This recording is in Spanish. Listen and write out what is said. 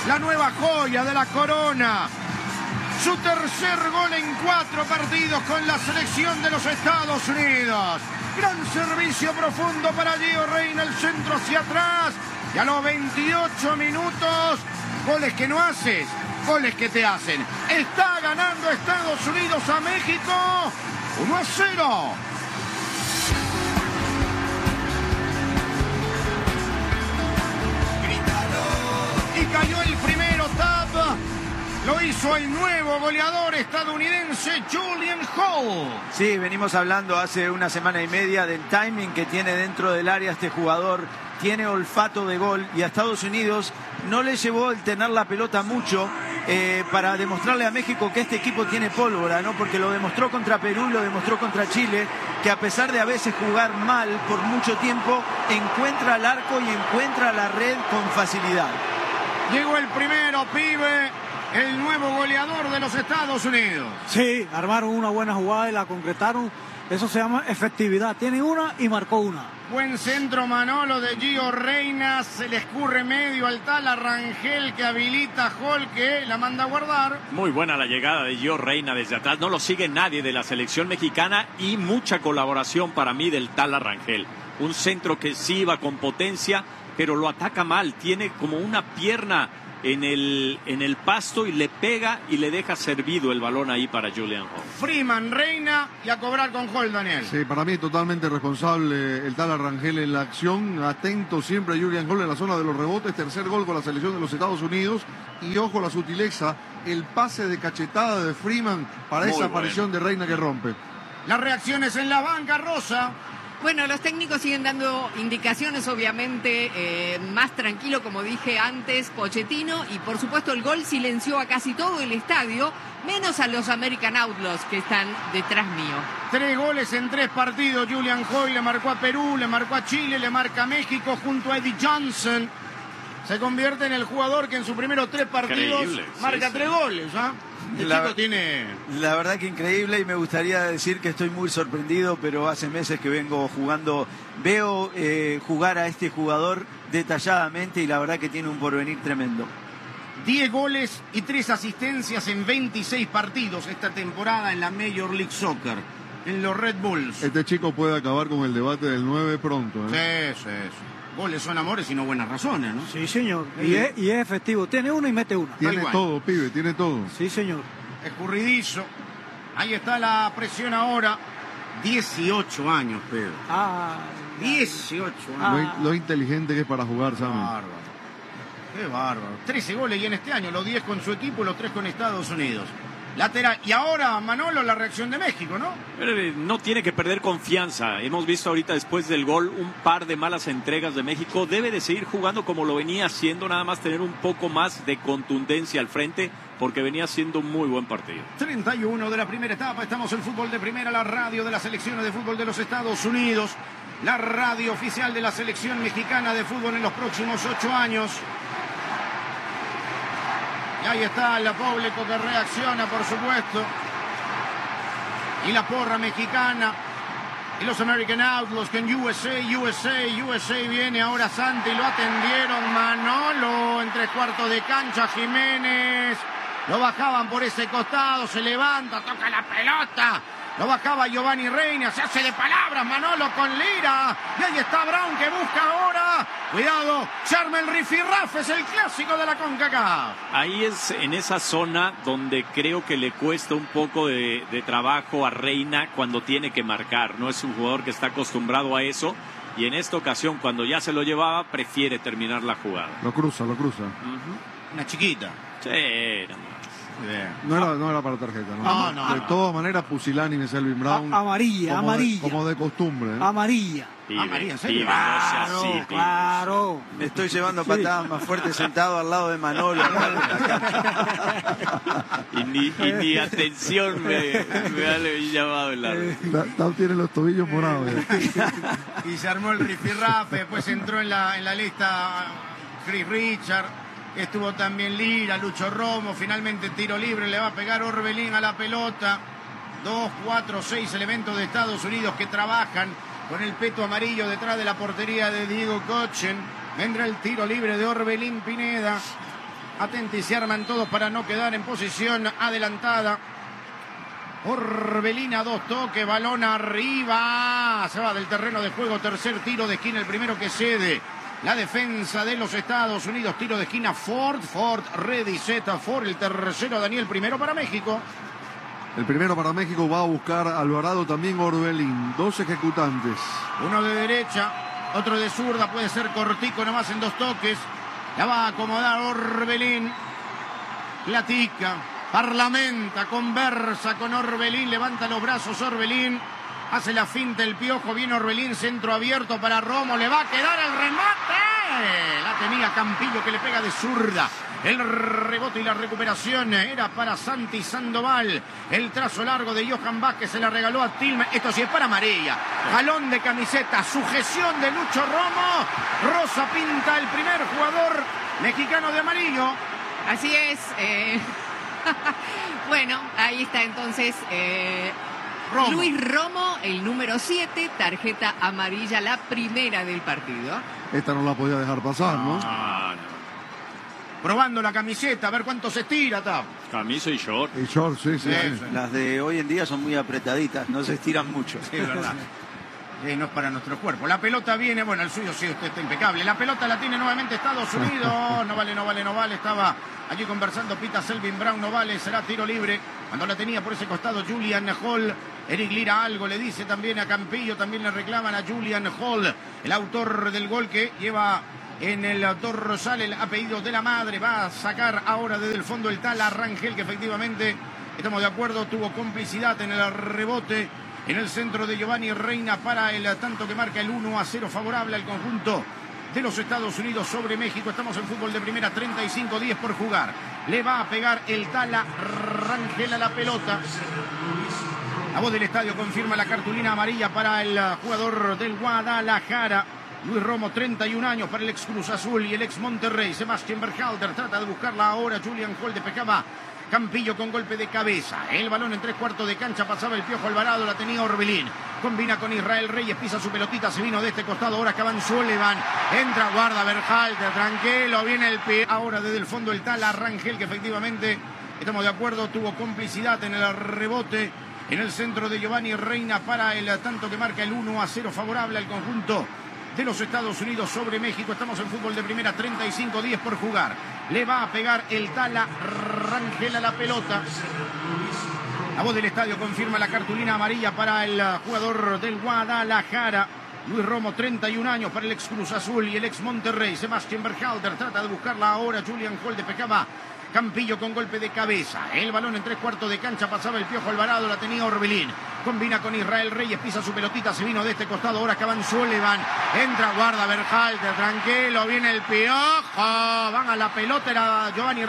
la nueva joya de la corona. Su tercer gol en 4 partidos con la selección de los Estados Unidos. Gran servicio profundo para Gio Reyna, el centro hacia atrás. Y a los 28 minutos, goles que no haces, goles que te hacen. Está ganando Estados Unidos a México 1-0. Y cayó el primero, Tab. Lo hizo el nuevo goleador estadounidense Julian Hall. Sí, venimos hablando hace una semana y media del timing que tiene dentro del área este jugador. Tiene olfato de gol y a Estados Unidos no le llevó el tener la pelota mucho para demostrarle a México que este equipo tiene pólvora, ¿no? Porque lo demostró contra Perú, lo demostró contra Chile, que a pesar de a veces jugar mal por mucho tiempo, encuentra el arco y encuentra la red con facilidad. Llegó el primero, pibe, el nuevo goleador de los Estados Unidos. Sí, armaron una buena jugada y la concretaron. Eso se llama efectividad. Tiene una y marcó una. Buen centro, Manolo, de Gio Reyna. Se le escurre medio al Tala Rangel, que habilita a Hall, que la manda a guardar. Muy buena la llegada de Gio Reyna desde atrás. No lo sigue nadie de la selección mexicana y mucha colaboración para mí del Tala Rangel. Un centro que sí va con potencia, pero lo ataca mal. Tiene como una pierna en el pasto y le pega y le deja servido el balón ahí para Julian Hall. Freeman, Reyna y a cobrar con Hall, Daniel. Sí, para mí totalmente responsable el Tala Rangel en la acción. Atento siempre a Julian Hall en la zona de los rebotes. Tercer gol con la selección de los Estados Unidos. Y ojo la sutileza, el pase de cachetada de Freeman para esa aparición de Reyna que rompe. Las reacciones en la banca, Rosa. Bueno, los técnicos siguen dando indicaciones, obviamente, más tranquilo, como dije antes, Pochettino, y por supuesto el gol silenció a casi todo el estadio, menos a los American Outlaws que están detrás mío. 3 goles en 3 partidos, Julian Hall le marcó a Perú, le marcó a Chile, le marca a México junto a Eddie Johnson. Se convierte en el jugador que en sus primeros 3 partidos marca 3 goles, ¿ah? La verdad que increíble, y me gustaría decir que estoy muy sorprendido, pero hace meses que vengo jugando, veo jugar a este jugador detalladamente y la verdad que tiene un porvenir tremendo. 10 goles y 3 asistencias en 26 partidos esta temporada en la Major League Soccer, en los Red Bulls. Este chico puede acabar con el debate del 9 pronto, ¿eh? Sí. Goles son amores y no buenas razones, ¿no? Sí, señor. Y es efectivo. Tiene una y mete una. Tiene todo, pibe, tiene todo. Sí, señor. Escurridizo. Ahí está la presión ahora. 18 años, Pedro. 18 años. Lo inteligente que es para jugar, Sammy. Bárbaro. Qué bárbaro. 13 goles y en este año, los 10 con su equipo, los 3 con Estados Unidos. Lateral. Y ahora, Manolo, la reacción de México, ¿no? No tiene que perder confianza. Hemos visto ahorita después del gol un par de malas entregas de México. Debe de seguir jugando como lo venía haciendo, nada más tener un poco más de contundencia al frente, porque venía haciendo un muy buen partido. 31 de la primera etapa. Estamos en Fútbol de Primera, la radio de las selecciones de fútbol de los Estados Unidos. La radio oficial de la selección mexicana de fútbol en los próximos 8 años. Y ahí está el público que reacciona, por supuesto. Y la porra mexicana. Y los American Outlaws que en USA viene ahora Santi. Lo atendieron Manolo en 3/4 de cancha. Jiménez. Lo bajaban por ese costado. Se levanta, toca la pelota. Lo bajaba Giovanni Reyna, se hace de palabras Manolo con Lira. Y ahí está Brown que busca ahora. Cuidado, se arma el rifirrafe, es el clásico de la CONCACAF. Ahí es en esa zona donde creo que le cuesta un poco de trabajo a Reyna cuando tiene que marcar. No es un jugador que está acostumbrado a eso. Y en esta ocasión, cuando ya se lo llevaba, prefiere terminar la jugada. Lo cruza. Una chiquita. Sí, no era para tarjeta, ¿no? No. De todas maneras, pusilánime Selvin Brown. Amarilla. Como de costumbre, ¿eh? Amarilla. María, ¿en serio? Claro. Me estoy llevando patadas más fuertes sentado al lado de Manolo. y ni atención me ha llamado el árbitro. Tao tiene los tobillos morados. Y se armó el rifirrafe, después entró en la lista Chris Richard. Estuvo también Lira, Lucho Romo, finalmente tiro libre, le va a pegar Orbelín a la pelota. 2, 4, 6 elementos de Estados Unidos que trabajan con el peto amarillo detrás de la portería de Diego Kochen. Vendrá el tiro libre de Orbelín Pineda. Atentos, se arman todos para no quedar en posición adelantada. Orbelín a 2 toques, balón arriba. Se va del terreno de juego, tercer tiro de esquina, el primero que cede. La defensa de los Estados Unidos, tiro de esquina Ford, ready, set, Ford, el tercero Daniel, primero para México. El primero para México va a buscar Alvarado, también Orbelín, 2 ejecutantes. Uno de derecha, otro de zurda, puede ser cortico nomás en 2 toques. La va a acomodar Orbelín, platica, parlamenta, conversa con Orbelín, levanta los brazos Orbelín. Hace la finta el Piojo, viene Orbelín, centro abierto para Romo, le va a quedar el remate. La tenía Campillo que le pega de zurda. El rebote y la recuperación era para Santi Sandoval. El trazo largo de Johan Vázquez se la regaló a Tillman. Esto sí es para amarilla. Jalón de camiseta, sujeción de Lucho Romo. Rosa pinta el primer jugador mexicano de amarillo. Así es. Bueno, ahí está entonces... Romo. Luis Romo, el número 7, tarjeta amarilla, la primera del partido. Esta no la podía dejar pasar, ¿no? Probando la camiseta, a ver cuánto se estira, Tap. Camisa y short. Y short, sí. Las de hoy en día son muy apretaditas, no se estiran mucho. Sí, es verdad. No es para nuestro cuerpo. La pelota viene, bueno, el suyo sí, usted está impecable. La pelota la tiene nuevamente Estados Unidos. No vale. Estaba allí conversando Pita Selvin Brown, no vale, será tiro libre. Cuando la tenía por ese costado Julian Hall. Eric Lira algo le dice también a Campillo, también le reclaman a Julian Hall, el autor del gol que lleva en el dorsal el apellido de la madre. Va a sacar ahora desde el fondo el Tala Rangel, que efectivamente, estamos de acuerdo, tuvo complicidad en el rebote. En el centro de Giovanni Reina para el tanto que marca el 1-0 favorable al conjunto de los Estados Unidos sobre México. Estamos en fútbol de primera, 35-10 por jugar. Le va a pegar el Tala Rangel a la pelota. La voz del estadio confirma la cartulina amarilla para el jugador del Guadalajara. Luis Romo, 31 años para el ex Cruz Azul y el ex Monterrey. Sebastián Berhalter trata de buscarla ahora. Julian Hall despejaba Campillo con golpe de cabeza. El balón en 3/4 de cancha, pasaba el Piojo Alvarado, la tenía Orbelín. Combina con Israel Reyes, pisa su pelotita, se vino de este costado. Ahora Caban Sullivan. Entra, guarda Berhalter, tranquilo, viene el pie. Ahora desde el fondo el Tala Rangel, que efectivamente, estamos de acuerdo, tuvo complicidad en el rebote. En el centro de Giovanni Reina para el tanto que marca el 1-0 favorable al conjunto de los Estados Unidos sobre México. Estamos en fútbol de primera, 35-10 por jugar. Le va a pegar el Tala Rangel a la pelota. La voz del estadio confirma la cartulina amarilla para el jugador del Guadalajara. Luis Romo, 31 años para el ex Cruz Azul y el ex Monterrey. Sebastián Berhalter trata de buscarla ahora. Julian Hall despejaba Campillo con golpe de cabeza. El balón en 3/4 de cancha, pasaba el Piojo Alvarado, la tenía Orbelín. Combina con Israel Reyes, pisa su pelotita, se vino de este costado. Ahora Caban Sullivan. Entra, guarda Berhalter, tranquilo, viene el Piojo. Van a la pelota, era Giovanni